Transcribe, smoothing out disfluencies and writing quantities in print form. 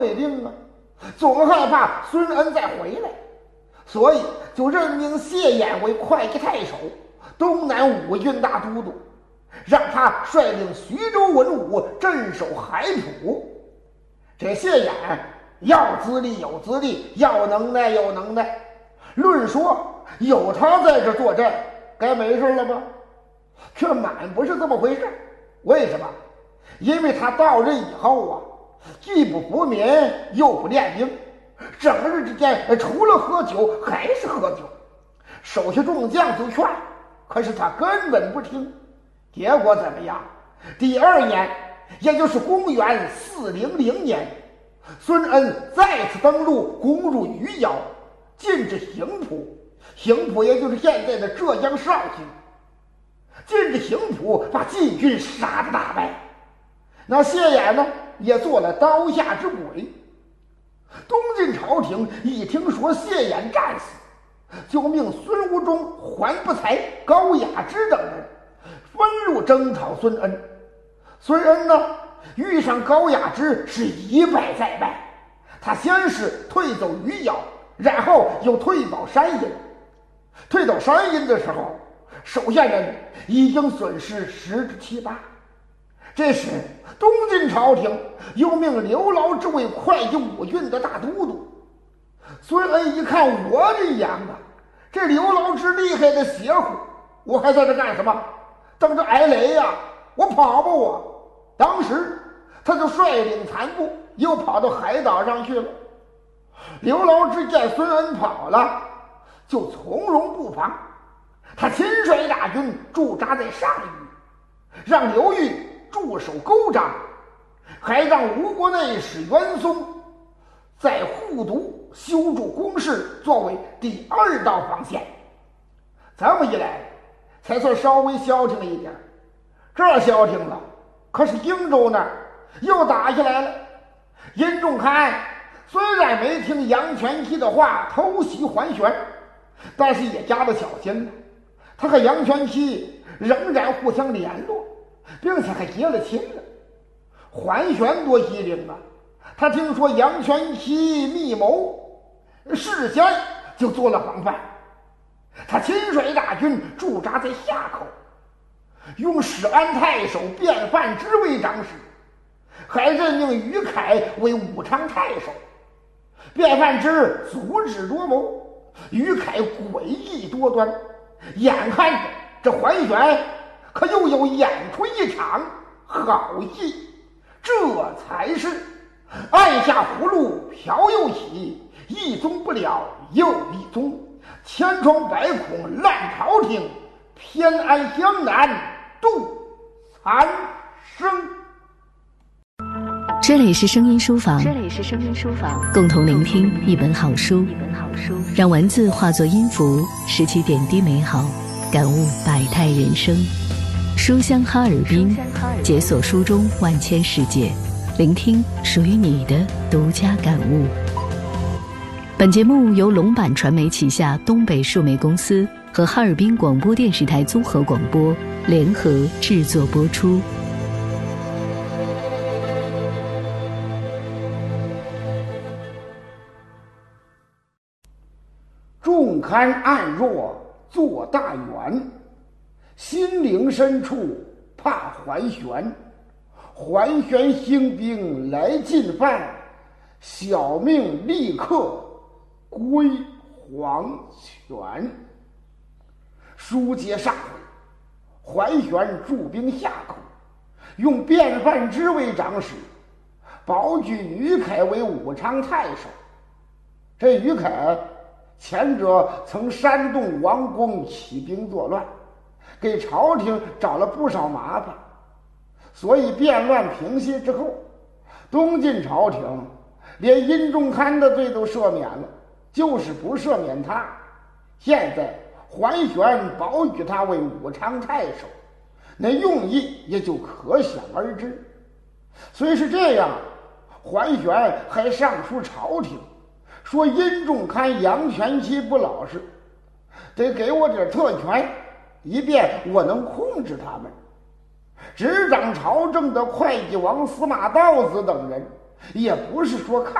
未定啊，总害怕孙恩再回来，所以就任命谢衍为会稽太守、东南五郡大都督，让他率领徐州文武镇守海浦。这谢衍要资历有资历，要能耐有能耐，论说有他在这坐镇，该没事了吧？却满不是这么回事。为什么？因为他到任以后啊，既不服民，又不练兵，整日之间除了喝酒还是喝酒。手下众将就劝，可是他根本不听。结果怎么样？第二年，也就是公元400年，孙恩再次登陆，攻入余姚，进至邢浦。邢浦也就是现在的浙江绍兴。进至邢浦，把晋军杀得大败。那谢衍呢，也做了刀下之鬼。东晋朝廷一听说谢衍战死，就命孙吴中、桓不才、高雅之等人分路征讨孙恩。孙恩呢，遇上高雅之是一败再败，他先是退走余姚，然后又退保山阴。退到山阴的时候，手下人已经损失10之7、8。这时东晋朝廷又命刘牢之为会稽5郡的大都督。孙恩一看，我的娘啊，这刘牢之厉害的邪乎，我还在这干什么？等着挨雷呀！我跑吧我！当时他就率领残部又跑到海岛上去了。刘牢之见孙恩跑了，就从容不防，他亲率大军驻扎在上虞，让刘裕驻守沟章，还让吴国内史袁松在护犊修筑工事，作为第2道防线。这么一来，才算稍微消停了一点。这消停了，可是荆州那儿又打下来了。殷仲堪虽然没听杨全期的话偷袭桓玄，但是也加了小心了。他和杨全期仍然互相联络，并且还结了亲了。桓玄多机灵啊，他听说杨全期密谋，事先就做了防范。他亲率大军驻扎在夏口，用始安太守卞范之为长史，还任命于凯为武昌太守。卞范之足智多谋，于凯诡异多端，眼看着这桓玄可又有演出一场好戏，这才是按下葫芦瓢又起，一宗不了又一宗，千疮百孔烂朝廷，偏安江南度残生。 这里是声音书房，共同聆听一本好书，让文字化作音符，拾起点滴美好，感悟百态人生。书香哈尔滨，解锁书中万千世界，聆听属于你的独家感悟。本节目由龙版传媒旗下东北数媒公司和哈尔滨广播电视台综合广播联合制作播出。 仲堪暗弱作大员，心灵深处怕桓玄。桓玄兴兵来进犯，小命立刻归黄泉。书接上回，桓玄驻兵夏口，用卞范之为长史，保举于凯为武昌太守。这于凯前者曾煽动王公起兵作乱，给朝廷找了不少麻烦，所以变乱平息之后，东晋朝廷连殷仲堪的罪都赦免了，就是不赦免他。现在桓玄保举他为武昌太守，那用意也就可想而知。虽是这样，桓玄还上书朝廷，说殷仲堪、杨全期不老实，得给我点特权，以便我能控制他们。执掌朝政的会稽王司马道子等人也不是说看